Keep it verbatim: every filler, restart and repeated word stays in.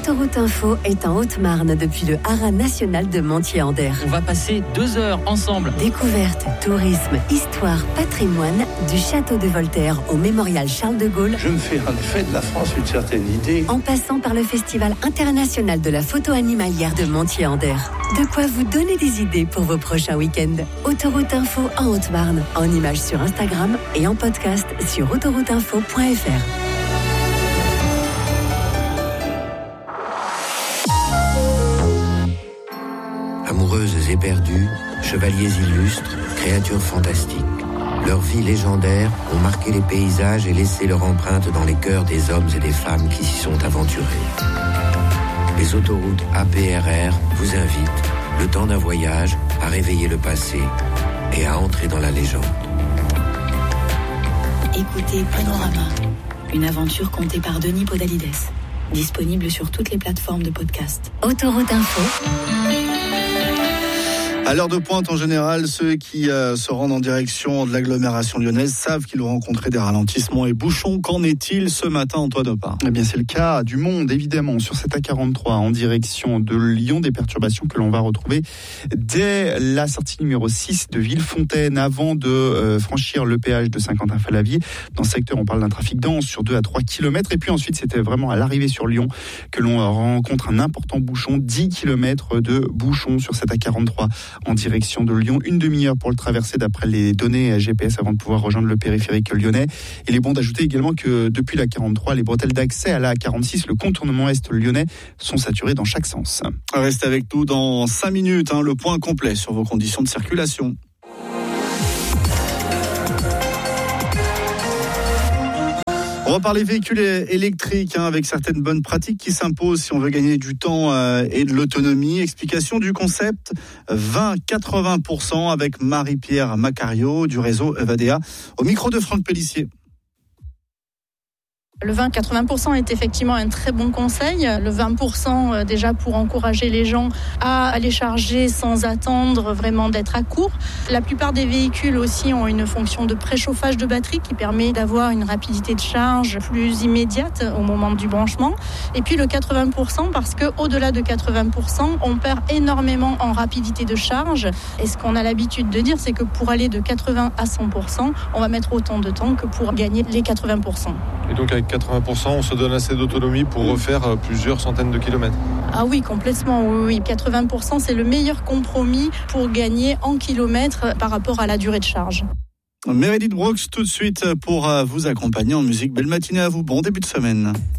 Autoroute Info est en Haute-Marne depuis le haras national de Montier-Anderre. On va passer deux heures ensemble. Découverte, tourisme, histoire, patrimoine, du château de Voltaire au mémorial Charles de Gaulle. Je me fais en effet de la France une certaine idée. En passant par le Festival international de la photo animalière de Montier-Anderre. De quoi vous donner des idées pour vos prochains week-ends. Autoroute Info en Haute-Marne, en images sur Instagram et en podcast sur autoroute info point f r. Amoureuses éperdues, chevaliers illustres, créatures fantastiques. Leurs vies légendaires ont marqué les paysages et laissé leur empreinte dans les cœurs des hommes et des femmes qui s'y sont aventurés. Les autoroutes A P R R vous invitent, le temps d'un voyage, à réveiller le passé et à entrer dans la légende. Écoutez Panorama, une aventure contée par Denis Podalides. Disponible sur toutes les plateformes de podcast. Autoroute Info. À l'heure de pointe, en général, ceux qui euh, se rendent en direction de l'agglomération lyonnaise savent qu'ils vont rencontrer des ralentissements et bouchons. Qu'en est-il ce matin, Antoine Opar ? Eh bien, c'est le cas du monde, évidemment, sur cette A quarante-trois en direction de Lyon. Des perturbations que l'on va retrouver dès la sortie numéro six de Villefontaine, avant de euh, franchir le péage de Saint-Quentin-Fallavier. Dans ce secteur, on parle d'un trafic dense sur deux à trois kilomètres. Et puis ensuite, c'était vraiment à l'arrivée sur Lyon que l'on rencontre un important bouchon, dix kilomètres de bouchon sur cette A quarante-trois. En direction de Lyon, une demi-heure pour le traverser d'après les données G P S avant de pouvoir rejoindre le périphérique lyonnais. Il est bon d'ajouter également que depuis la quarante-trois, les bretelles d'accès à la quarante-six, le contournement est lyonnais, sont saturées dans chaque sens. Restez avec nous dans cinq minutes, hein, le point complet sur vos conditions de circulation. On va parler véhicules électriques hein, avec certaines bonnes pratiques qui s'imposent si on veut gagner du temps euh, et de l'autonomie. Explication du concept vingt quatre-vingts pour cent avec Marie-Pierre Macario du réseau Evadea au micro de Franck Pellissier. Le vingt quatre-vingts pour cent est effectivement un très bon conseil. Le vingt pour cent déjà pour encourager les gens à aller charger sans attendre vraiment d'être à court. La plupart des véhicules aussi ont une fonction de préchauffage de batterie qui permet d'avoir une rapidité de charge plus immédiate au moment du branchement. Et puis le quatre-vingts pour cent parce qu'au-delà de quatre-vingts pour cent, on perd énormément en rapidité de charge. Et ce qu'on a l'habitude de dire, c'est que pour aller de quatre-vingts à cent pour cent, on va mettre autant de temps que pour gagner les quatre-vingts pour cent. Et donc avec quatre-vingts pour cent, on se donne assez d'autonomie pour refaire plusieurs centaines de kilomètres. Ah oui, complètement, oui, oui. quatre-vingts pour cent, c'est le meilleur compromis pour gagner en kilomètres par rapport à la durée de charge. Meredith Brooks tout de suite pour vous accompagner en musique. Belle matinée à vous, bon début de semaine.